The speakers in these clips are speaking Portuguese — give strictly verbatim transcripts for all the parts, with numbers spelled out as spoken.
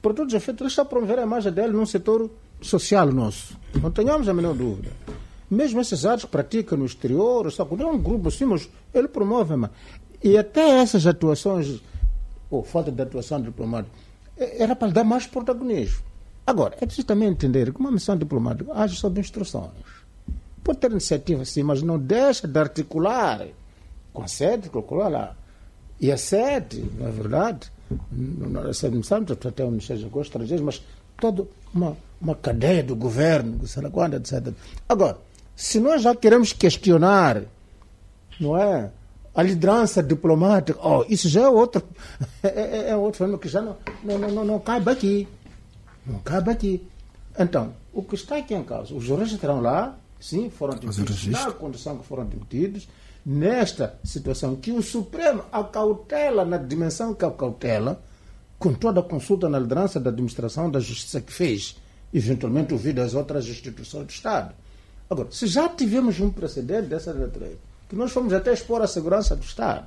por todos os efeitos, ele está a promover a imagem dele num setor social nosso. Não tenhamos a menor dúvida. Mesmo esses atos que pratica no exterior, sabe, é um grupo assim, mas ele promove a imagem. E até essas atuações, ou falta de atuação diplomática, era para lhe dar mais protagonismo. Agora, é preciso também entender que uma missão diplomática age sob instruções. Pode ter iniciativa sim, mas não deixa de articular com a sede, calcular lá. E a sede, na verdade, a sede não sabe, até o Ministério dos Estrangeiros, mas toda uma, uma cadeia do governo, sei lá quando, etcétera. Agora, se nós já queremos questionar, não é, a liderança diplomática, oh, isso já é outro, é, é, é outro fenômeno que já não, não, não, não cabe aqui. Não cabe aqui. Então, o que está aqui em causa, os juristas estarão lá, sim, foram demitidos na condição que foram demitidos, nesta situação que o Supremo acautela na dimensão que acautela, com toda a consulta na liderança da administração da justiça que fez, eventualmente ouvido as outras instituições do Estado. Agora, se já tivemos um precedente dessa natureza, que nós fomos até expor a segurança do Estado,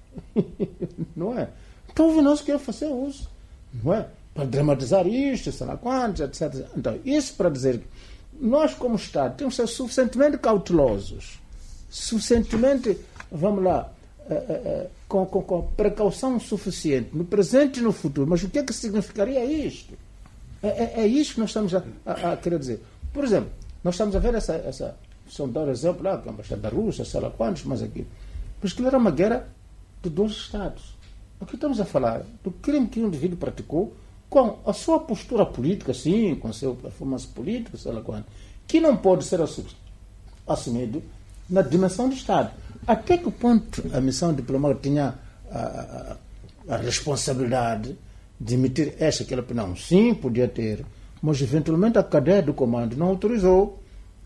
não é? Então, nós queremos fazer uso, não é? Para dramatizar isto, sei lá quantos, etcétera. Então, isso para dizer que nós, como Estado, temos que ser suficientemente cautelosos, suficientemente, vamos lá, uh, uh, uh, com, com, com precaução suficiente, no presente e no futuro. Mas o que é que significaria isto? É, é, é isto que nós estamos a, a, a querer dizer. Por exemplo, nós estamos a ver essa, essa são dar exemplo lá, com a embaixada da Rússia, sei lá quantos, mas aqui. Mas aquilo era uma guerra de dois Estados. Aqui estamos a falar do crime que um indivíduo praticou com a sua postura política, sim, com a sua performance política, sei lá quando, que não pode ser assumido na dimensão do Estado. Até que ponto a missão diplomática tinha a, a, a responsabilidade de emitir esta aquela opinião? Sim, podia ter, mas eventualmente a cadeia do comando não autorizou.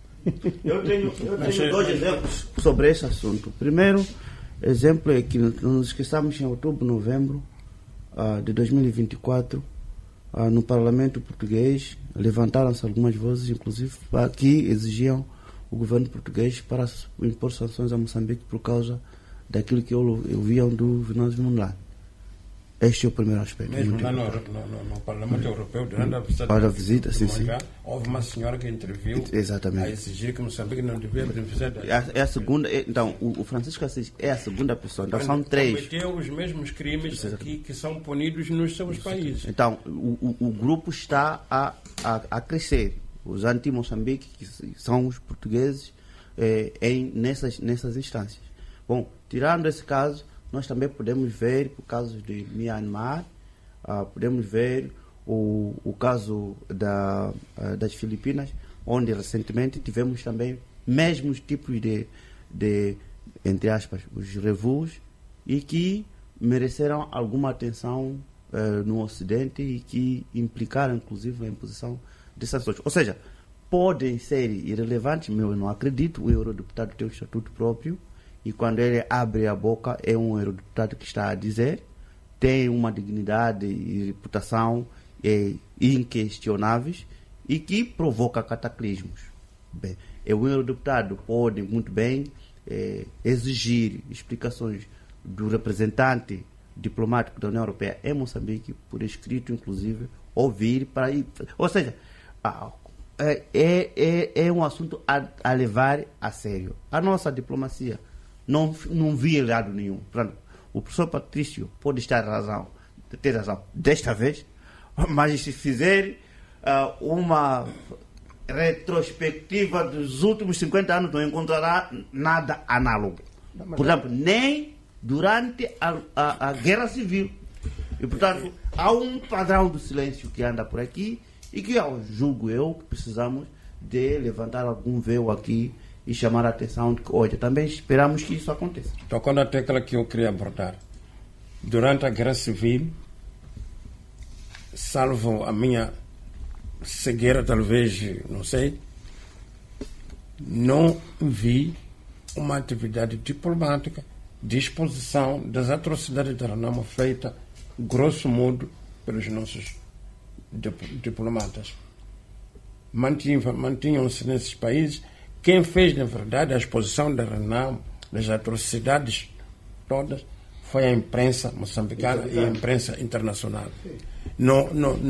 Eu tenho, eu tenho dois exemplos sobre esse assunto. Primeiro exemplo é que nos esqueçamos em outubro, novembro uh, de dois mil e vinte e quatro, uh, no Parlamento português, levantaram-se algumas vozes, inclusive, uh, que exigiam o governo português para impor sanções a Moçambique por causa daquilo que ouviam do Venâncio Mondlane. Este é o primeiro aspecto. Mesmo lá no, no, no Parlamento Europeu, durante a visita, para a visita sim, sim. houve uma senhora que interviu Exatamente. a exigir que Moçambique não devia beneficiar. É a, é a segunda, é, então, o, o Francisco Assis é a segunda pessoa, então são três. Cometeu os mesmos crimes aqui que são punidos nos seus países. Então, o, o, o grupo está a, a, a crescer. Os anti-Moçambique, que são os portugueses, eh, em, nessas, nessas instâncias. Bom, tirando esse caso, nós também podemos ver o caso de Myanmar, uh, podemos ver o, o caso da, uh, das Filipinas, onde recentemente tivemos também mesmos tipos de, de, entre aspas, os revuos, e que mereceram alguma atenção uh, no Ocidente e que implicaram, inclusive, a imposição de sanções. Ou seja, podem ser irrelevantes, mas eu não acredito. O eurodeputado tem um estatuto próprio, e quando ele abre a boca é um eurodeputado que está a dizer, tem uma dignidade e reputação é, inquestionáveis e que provoca cataclismos. Bem, o eurodeputado pode muito bem é, exigir explicações do representante diplomático da União Europeia em Moçambique, por escrito inclusive, ouvir para ir. Ou seja, é, é, é um assunto a, a levar a sério. A nossa diplomacia não, não via lado nenhum. Portanto, o professor Patrício pode estar razão, ter razão desta vez, mas se fizer uh, uma retrospectiva dos últimos cinquenta anos, não encontrará nada análogo. Por exemplo, nem durante a, a, a Guerra Civil. E, portanto, há um padrão do silêncio que anda por aqui e que, eu julgo eu, que precisamos de levantar algum véu aqui e chamar a atenção de que, olha, também esperamos que isso aconteça. Tocando a tecla que eu queria abordar. Durante a Guerra Civil, salvo a minha cegueira, talvez, não sei, não vi uma atividade diplomática de exposição das atrocidades da Renamo feita, grosso modo, pelos nossos diplomatas. Mantinham, mantinham-se nesses países. Quem fez, na verdade, a exposição da Renamo, das atrocidades todas, foi a imprensa moçambicana e a imprensa internacional. Não, não,